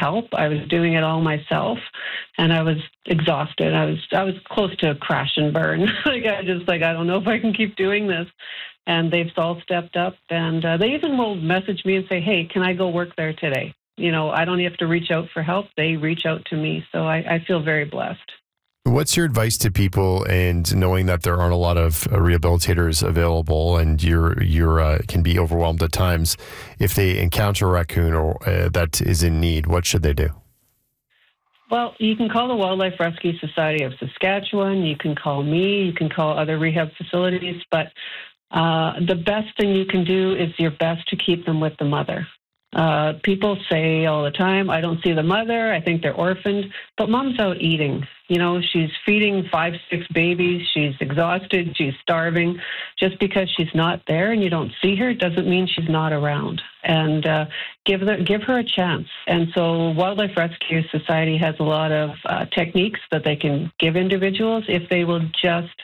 help. I was doing it all myself, and I was exhausted. I was close to a crash and burn. I don't know if I can keep doing this. And they've all stepped up, and they even will message me and say, "Hey, can I go work there today?" I don't have to reach out for help. They reach out to me, so I feel very blessed. What's your advice to people, and knowing that there aren't a lot of rehabilitators available, and you're can be overwhelmed at times, if they encounter a raccoon or that is in need, what should they do? Well, you can call the Wildlife Rescue Society of Saskatchewan. You can call me. You can call other rehab facilities. But the best thing you can do is your best to keep them with the mother. People say all the time, "I don't see the mother. I think they're orphaned." But mom's out eating. She's feeding 5, 6 babies. She's exhausted. She's starving. Just because she's not there and you don't see her doesn't mean she's not around. And give her a chance. And so Wildlife Rescue Society has a lot of techniques that they can give individuals if they will just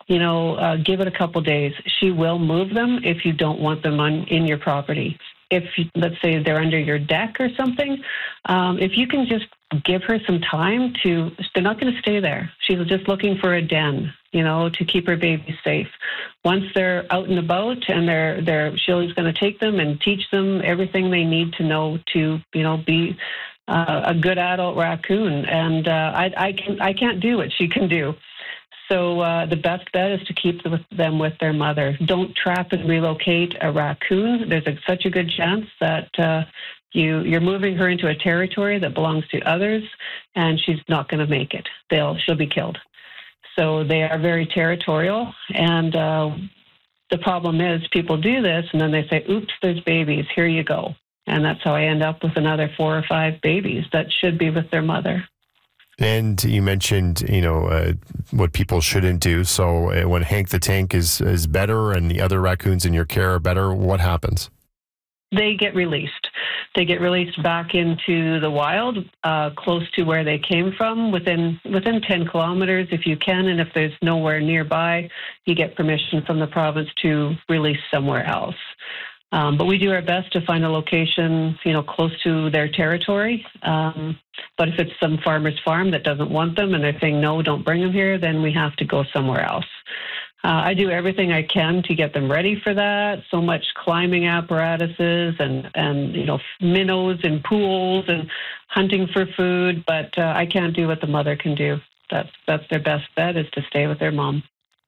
give it a couple days. She will move them if you don't want them in your property. If, let's say, they're under your deck or something, if you can just give her some time they're not going to stay there. She's just looking for a den, to keep her baby safe. Once they're out and about and Shirley's going to take them and teach them everything they need to know to, be a good adult raccoon. And I can't do what she can do. So the best bet is to keep them with their mother. Don't trap and relocate a raccoon. There's such a good chance that you're moving her into a territory that belongs to others, and she's not going to make it. She'll be killed. So they are very territorial, and the problem is people do this, and then they say, "Oops, there's babies. Here you go." And that's how I end up with another 4 or 5 babies that should be with their mother. And you mentioned, what people shouldn't do. So when Hank the Tank is better and the other raccoons in your care are better, what happens? They get released. They get released back into the wild, close to where they came from, within 10 kilometers if you can. And if there's nowhere nearby, you get permission from the province to release somewhere else. But we do our best to find a location, close to their territory. But if it's some farmer's farm that doesn't want them and they're saying, "No, don't bring them here," then we have to go somewhere else. I do everything I can to get them ready for that. So much climbing apparatuses and minnows and pools and hunting for food. But I can't do what the mother can do. That's their best bet, is to stay with their mom.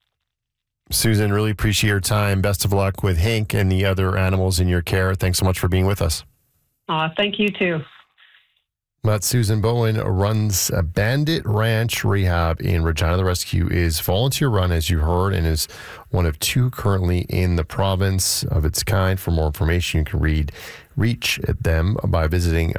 Susan, really appreciate your time. Best of luck with Hank and the other animals in your care. Thanks so much for being with us. Thank you, too. That's Susan Bowen, runs a Bandit Ranch Rehab in Regina. The rescue is volunteer run, as you heard, and is one of 2 currently in the province of its kind. For more information, you can reach them by visiting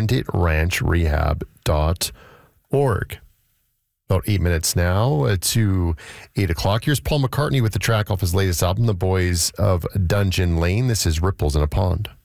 banditраnchrehab.org. About 8 minutes now to 8 o'clock. Here's Paul McCartney with the track off his latest album, The Boys of Dungeon Lane. This is Ripples in a Pond.